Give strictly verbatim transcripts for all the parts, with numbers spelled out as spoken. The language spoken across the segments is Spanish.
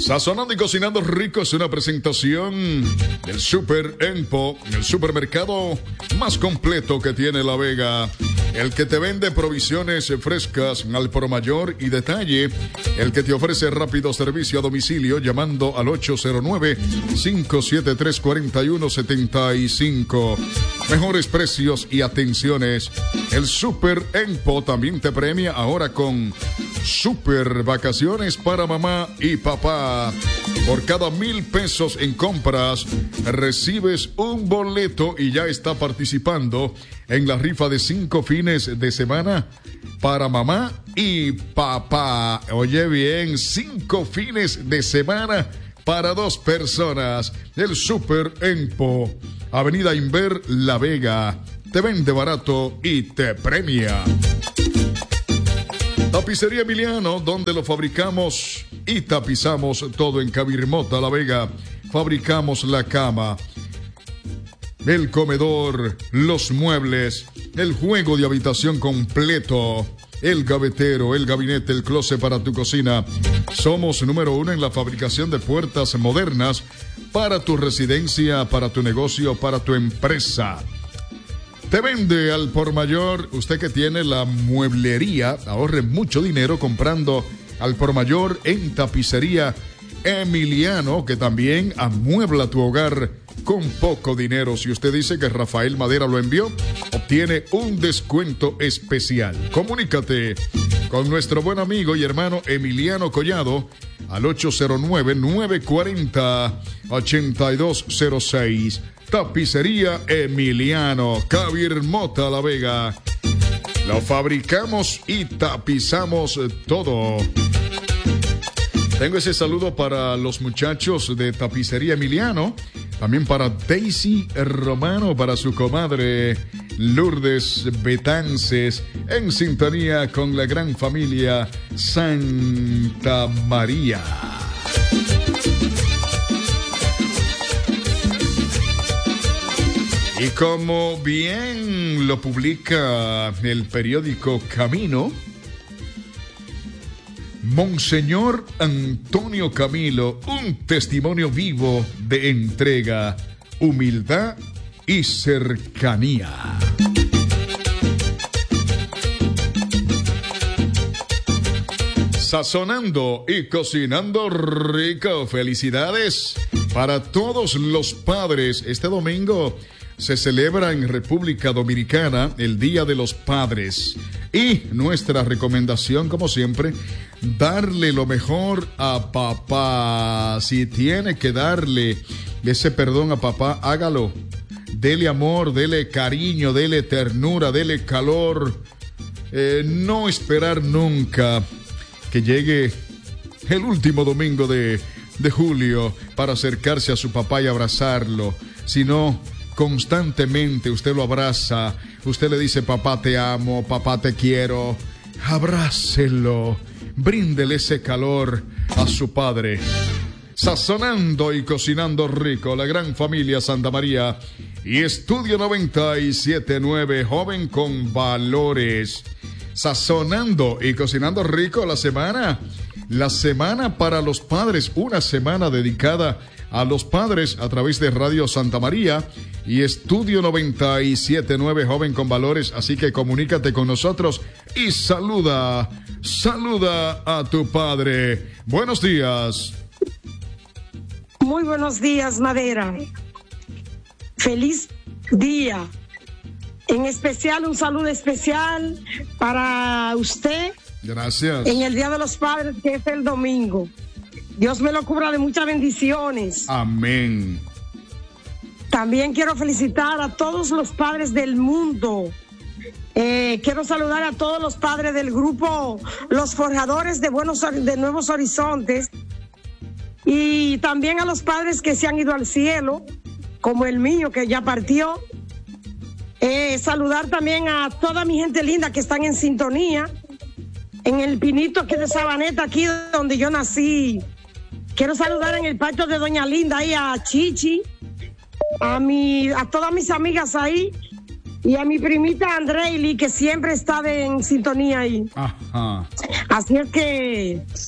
Sazonando y cocinando rico es una presentación del Super Empo, el supermercado más completo que tiene La Vega. El que te vende provisiones frescas al por mayor y detalle. El que te ofrece rápido servicio a domicilio llamando al ocho cero nueve, cinco siete tres, cuatro uno siete cinco. Mejores precios y atenciones. El Super Empo también te premia ahora con Super Vacaciones para mamá y papá. Por cada mil pesos en compras, recibes un boleto y ya está participando en la rifa de cinco fines de semana para mamá y papá. Oye bien, cinco fines de semana para dos personas. El Super Empo, Avenida Inver, La Vega. Te vende barato y te premia. Tapicería Emiliano, donde lo fabricamos y tapizamos todo en Cabirmota, La Vega. Fabricamos la cama, el comedor, los muebles, el juego de habitación completo, el gavetero, el gabinete, el closet para tu cocina. Somos número uno en la fabricación de puertas modernas para tu residencia, para tu negocio, para tu empresa. Te vende al por mayor. Usted que tiene la mueblería, ahorre mucho dinero comprando al por mayor en Tapicería Emiliano, que también amuebla tu hogar con poco dinero. Si usted dice que Rafael Madera lo envió, obtiene un descuento especial. Comunícate con nuestro buen amigo y hermano Emiliano Collado al ocho cero nueve, nueve cuatro cero, ocho dos cero seis. Tapicería Emiliano, Cabirmota, La Vega. Lo fabricamos y tapizamos todo. Tengo ese saludo para los muchachos de Tapicería Emiliano. También para Daisy Romano, para su comadre Lourdes Betances, en sintonía con la gran familia Santa María. Y como bien lo publica el periódico Camino, Monseñor Antonio Camilo, un testimonio vivo de entrega, humildad y cercanía. Sazonando y cocinando rico. Felicidades para todos los padres. Este domingo se celebra en República Dominicana el Día de los Padres. Y nuestra recomendación, como siempre, darle lo mejor a papá. Si tiene que darle ese perdón a papá, hágalo. Dele amor, dele cariño, dele ternura, dele calor. Eh, no esperar nunca que llegue el último domingo de, de julio para acercarse a su papá y abrazarlo, sino constantemente usted lo abraza, usted le dice papá te amo, papá te quiero, abrácelo, bríndele ese calor a su padre. Sazonando y cocinando rico, la gran familia Santa María y Estudio noventa y siete punto nueve, joven con valores. Sazonando y cocinando rico la semana, la semana para los padres, una semana dedicada a los padres a través de Radio Santa María y Estudio noventa y siete punto nueve, joven con valores. Así que comunícate con nosotros y saluda, saluda a tu padre. Buenos días. Muy buenos días, Madera. Feliz día. En especial, un saludo especial para usted. Gracias. En el Día de los Padres, que es el domingo. Dios me lo cubra de muchas bendiciones. Amén. También quiero felicitar a todos los padres del mundo. Eh, quiero saludar a todos los padres del grupo Los Forjadores de, Buenos, de Nuevos Horizontes. Y también a los padres que se han ido al cielo, como el mío que ya partió. Eh, saludar también a toda mi gente linda que están en sintonía. En el Pinito aquí de Sabaneta, aquí donde yo nací. Quiero saludar en el patio de Doña Linda ahí a Chichi, a mi, a todas mis amigas ahí y a mi primita Andreili, que siempre está de, en sintonía ahí. Ajá. Así es que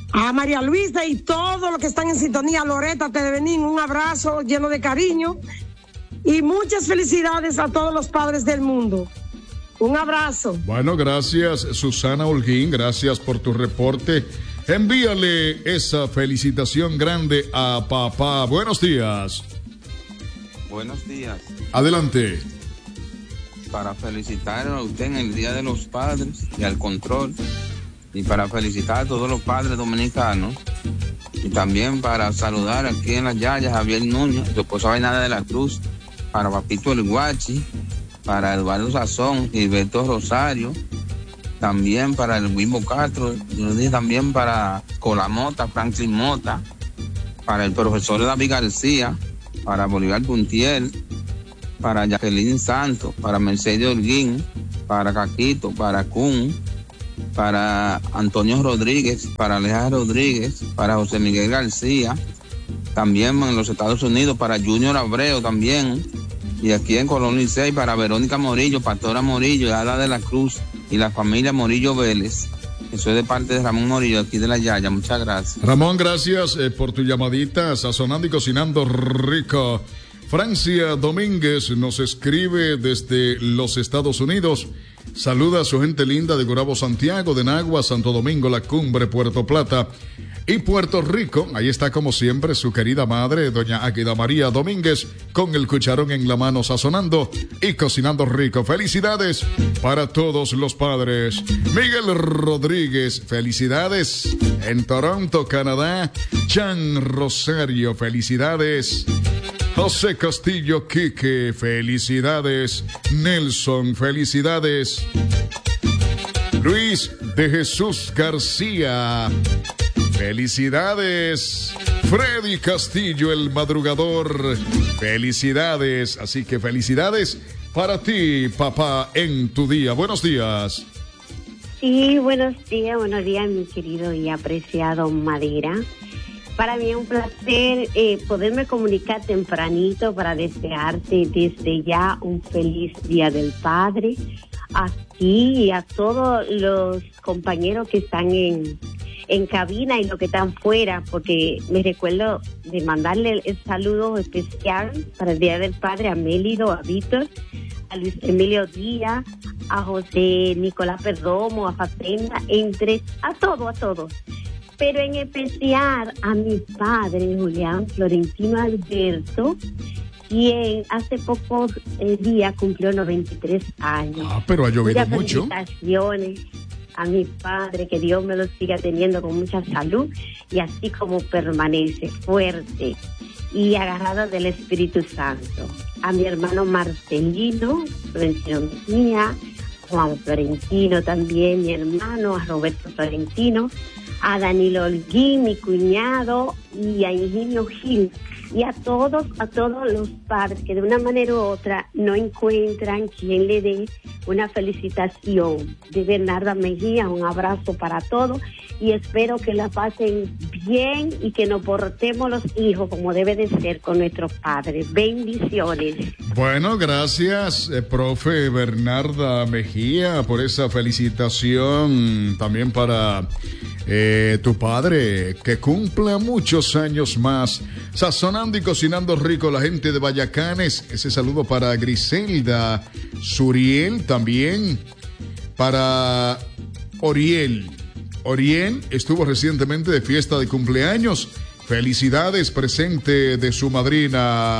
A María Luisa y todos los que están en sintonía. Loreta Televenín, un abrazo lleno de cariño y muchas felicidades a todos los padres del mundo. Un abrazo. Bueno, gracias Susana Holguín, gracias por tu reporte. Envíale esa felicitación grande a papá. Buenos días. Buenos días. Adelante. Para felicitar a usted en el Día de los Padres y al control, y para felicitar a todos los padres dominicanos, y también para saludar aquí en las Yayas a Javier Núñez, su esposa Vainada de la Cruz, para Papito El Guachi, para Eduardo Sazón y Beto Rosario, también para el Wimbo Castro, y también para Colamota, Franklin Mota, para el profesor David García, para Bolívar Puntiel, para Jacqueline Santos, para Mercedes Holguín, para Caquito, para Kun, para Antonio Rodríguez, para Alejandro Rodríguez, para José Miguel García, también en los Estados Unidos, para Junior Abreu también, y aquí en Colón Licey para Verónica Morillo, Pastora Morillo, Ada de la Cruz y la familia Morillo Vélez. Eso es de parte de Ramón Morillo, aquí de la Yaya. Muchas gracias. Ramón, gracias eh, por tu llamadita, sazonando y cocinando rico. Francia Domínguez nos escribe desde los Estados Unidos. Saluda a su gente linda de Gurabo, Santiago, de Nagua, Santo Domingo, La Cumbre, Puerto Plata y Puerto Rico. Ahí está como siempre su querida madre, doña Águida María Domínguez, con el cucharón en la mano sazonando y cocinando rico. Felicidades para todos los padres. Miguel Rodríguez, felicidades. En Toronto, Canadá. Chan Rosario, felicidades. José Castillo Quique, felicidades. Nelson, felicidades. Luis de Jesús García, felicidades. Freddy Castillo, el madrugador, felicidades. Así que felicidades para ti, papá, en tu día. Buenos días. Sí, buenos días, buenos días, mi querido y apreciado Madera. Para mí es un placer eh, poderme comunicar tempranito para desearte desde ya un feliz Día del Padre a ti y a todos los compañeros que están en, en cabina y los que están fuera, porque me recuerdo de mandarle el saludo especial para el Día del Padre a Mélido, a Víctor, a Luis Emilio Díaz, a José Nicolás Perdomo, a Facenda, entre, a todos, a todos. Pero en especial a mi padre, Julián Florentino Alberto, quien hace pocos eh, días cumplió noventa y tres años. Ah, pero ha llovido Muchas mucho. Felicitaciones a mi padre, que Dios me lo siga teniendo con mucha salud y así como permanece fuerte y agarrado del Espíritu Santo. A mi hermano Marcelino, Florentino mía, Juan Florentino también, mi hermano, a Roberto Florentino, a Danilo Holguín, mi cuñado, y a Ingenio Gil, y a todos, a todos los padres que de una manera u otra no encuentran quien le dé una felicitación. De Bernarda Mejía, un abrazo para todos, y espero que la pasen bien y que nos portemos los hijos como debe de ser con nuestros padres. Bendiciones. Bueno, gracias, eh, profe Bernarda Mejía, por esa felicitación. También para eh, tu padre, que cumpla muchos años más. Sazonando y cocinando rico, la gente de Vallacanes. Ese saludo para Griselda Suriel también. Para Oriel. Oriel estuvo recientemente de fiesta de cumpleaños. Felicidades, presente de su madrina